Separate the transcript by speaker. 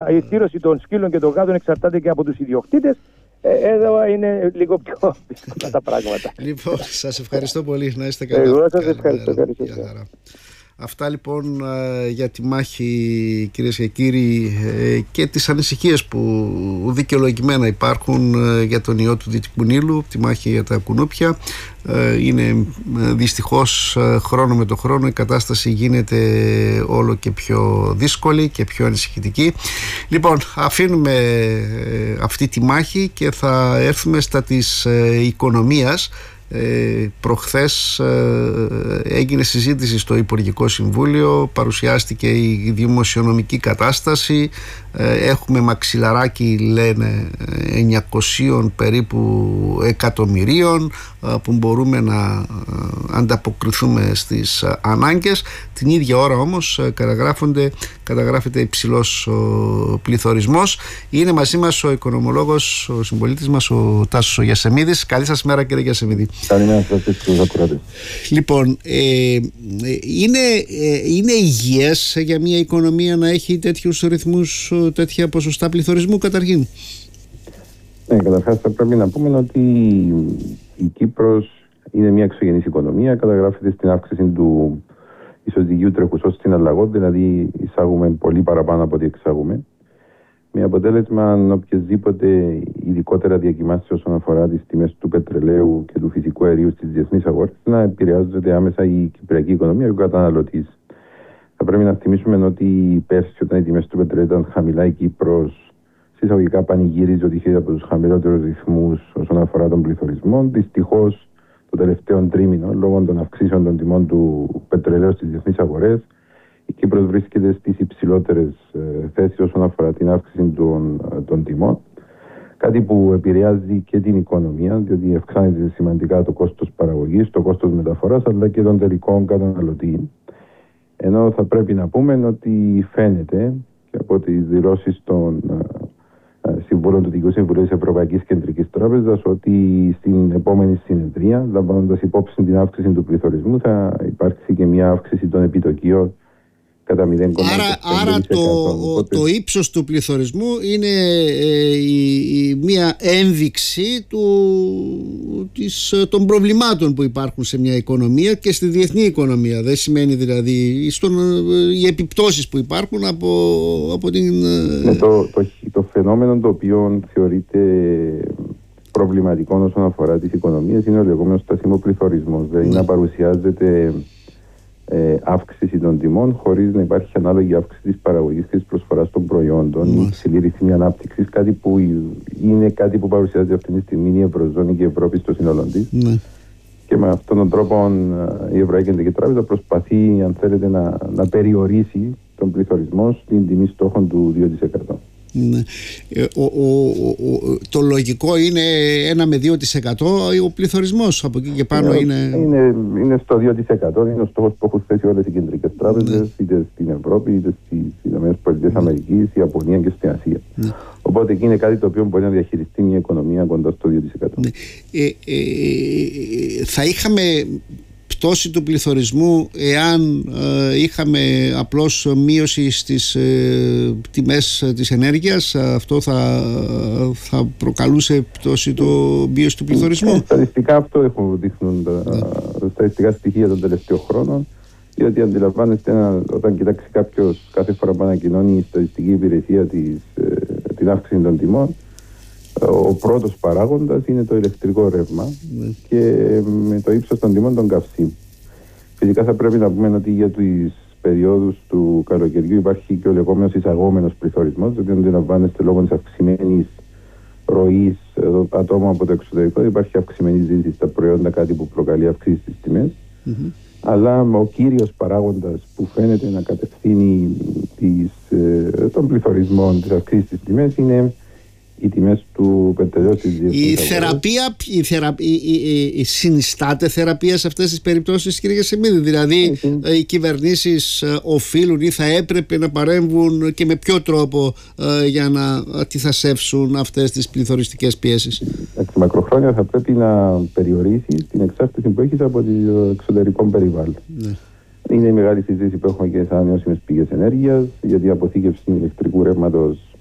Speaker 1: η στήρωση των σκύλων και των γάτων εξαρτάται και από τους ιδιοκτήτες. Εδώ είναι λίγο πιο δύσκολα τα πράγματα.
Speaker 2: Λοιπόν, σας ευχαριστώ πολύ. Να είστε καλά.
Speaker 1: Εγώ σας ευχαριστώ.
Speaker 2: Αυτά λοιπόν για τη μάχη, κυρίες και κύριοι, και τις ανησυχίες που δικαιολογημένα υπάρχουν για τον ιό του Δυτικού Νείλου, τη μάχη για τα κουνούπια. Είναι δυστυχώς χρόνο με το χρόνο η κατάσταση γίνεται όλο και πιο δύσκολη και πιο ανησυχητική. Λοιπόν, αφήνουμε αυτή τη μάχη και θα έρθουμε στα της οικονομίας. Προχθές έγινε συζήτηση στο Υπουργικό Συμβούλιο, παρουσιάστηκε η δημοσιονομική κατάσταση. Έχουμε μαξιλαράκι, λένε, 900 περίπου εκατομμυρίων που μπορούμε να ανταποκριθούμε στις ανάγκες. Την ίδια ώρα όμως καταγράφεται υψηλός πληθωρισμός. Είναι μαζί μας ο οικονομολόγος, ο συμπολίτης μας, ο Τάσος ο Γιασεμίδης. Καλή σας μέρα, κύριε Γιασεμίδη.
Speaker 3: Καλημέρα στους ακροατές.
Speaker 2: Λοιπόν, είναι υγιές για μια οικονομία να έχει τέτοιους ρυθμούς, τέτοια ποσοστά πληθωρισμού καταρχήν?
Speaker 3: Καταρχάς θα πρέπει να πούμε ότι η Κύπρος είναι μια εξωγενής οικονομία. Καταγράφεται στην αύξηση του ισοζυγίου τρεχουσός συναλλαγών, δηλαδή εισάγουμε πολύ παραπάνω από ό,τι εξάγουμε. Με αποτέλεσμα οποιασδήποτε ειδικότερα διακυμάνσεις όσον αφορά τις τιμές του πετρελαίου και του φυσικού αερίου στις διεθνείς αγορές να επηρεάζεται άμεσα η κυπριακή οικονομία και ο καταναλωτής. Θα πρέπει να θυμίσουμε ότι πέρσι, όταν οι τιμές του πετρελαίου ήταν χαμηλά, η Κύπρος συσσαγωγικά πανηγύριζε ότι είχε από τους χαμηλότερους ρυθμούς όσον αφορά τον πληθωρισμό. Δυστυχώς, το τελευταίο τρίμηνο, λόγω των αυξήσεων των τιμών του πετρελαίου στις διεθνείς αγορές, η Κύπρος βρίσκεται στις υψηλότερες θέσεις όσον αφορά την αύξηση των τιμών. Κάτι που επηρεάζει και την οικονομία, διότι αυξάνεται σημαντικά το κόστος παραγωγής, το κόστος μεταφοράς, αλλά και των τελικών καταναλωτή. Ενώ θα πρέπει να πούμε ότι φαίνεται και από τις δηλώσεις των συμβούλων του Διοικητικού Συμβουλίου της Ευρωπαϊκής Κεντρικής Τράπεζας ότι στην επόμενη συνεδρία, λαμβάνοντας υπόψη την αύξηση του πληθωρισμού, θα υπάρξει και μια αύξηση των επιτοκίων κατά 0,5%.
Speaker 2: Άρα το ύψος του πληθωρισμού είναι μια ένδειξη των προβλημάτων που υπάρχουν σε μια οικονομία και στη διεθνή οικονομία. Δεν σημαίνει δηλαδή οι επιπτώσεις που υπάρχουν από την...
Speaker 3: Το φαινόμενο το οποίο θεωρείται προβληματικό όσον αφορά τις οικονομίες είναι ο λεγόμενος στασίμο πληθωρισμός. Δηλαδή να παρουσιάζεται αύξηση των τιμών χωρίς να υπάρχει ανάλογη αύξηση της παραγωγής και της προσφοράς των προϊόντων, η υψηλή ρυθμή ανάπτυξης, κάτι που παρουσιάζει αυτή τη στιγμή η Ευρωζώνη και η Ευρώπη στο σύνολό της. Και με αυτόν τον τρόπο η Ευρωπαϊκή Κεντρική Τράπεζα προσπαθεί, αν θέλετε, να περιορίσει τον πληθωρισμό στην τιμή στόχων του 2%.
Speaker 2: Ναι. Το λογικό είναι 1 με 2% ο πληθωρισμός. Από εκεί και πάνω
Speaker 3: είναι στο 2%. Είναι ο στόχος που έχουν θέσει όλες οι κεντρικές τράπεζες, είτε στην Ευρώπη, είτε στις ΗΠΑ, η Ιαπωνία και στην Ασία. Οπότε εκεί είναι κάτι το οποίο μπορεί να διαχειριστεί μια οικονομία κοντά στο 2%.
Speaker 2: Θα είχαμε πτώση του πληθωρισμού εάν είχαμε απλώς μείωση στις τιμές της ενέργειας? Αυτό θα προκαλούσε πτώση μείωση του πληθωρισμού?
Speaker 3: Στατιστικά αυτό δείχνουν τα στατιστικά στοιχεία των τελευταίων χρόνων, διότι αντιλαμβάνεστε όταν κοιτάξει κάποιος κάθε φορά που ανακοινώνει η στατιστική υπηρεσία την αύξηση των τιμών, ο πρώτος παράγοντας είναι το ηλεκτρικό ρεύμα και με το ύψος των τιμών των καυσίμων. Φυσικά θα πρέπει να πούμε ότι για τις περιόδους του καλοκαιριού υπάρχει και ο λεγόμενος εισαγόμενος πληθωρισμός, διότι αντιλαμβάνεστε λόγω της αυξημένης ροής ατόμων από το εξωτερικό υπάρχει αυξημένη ζήτηση στα προϊόντα, κάτι που προκαλεί αυξήσεις στις τιμές. Αλλά ο κύριος παράγοντας που φαίνεται να κατευθύνει τον πληθωρισμό της αυξήσης στις τιμές είναι οι τιμές του πετρελαίου στις διεθνείς
Speaker 2: αγορές. Συνιστάται θεραπεία σε αυτές τις περιπτώσεις, κύριε Γιασεμίδη? Δηλαδή οι κυβερνήσεις οφείλουν ή θα έπρεπε να παρέμβουν και με ποιο τρόπο για να αντιθασεύσουν αυτές τις πληθωριστικές πιέσεις?
Speaker 3: Μακροχρόνια θα πρέπει να περιορίσει την εξάρτηση που έχει από το εξωτερικό περιβάλλον. Είναι η μεγάλη συζήτηση που έχουμε και σε ανανεώσιμες πηγές ενέργειας, γιατί η αποθήκευση ηλεκτρικού ρεύματος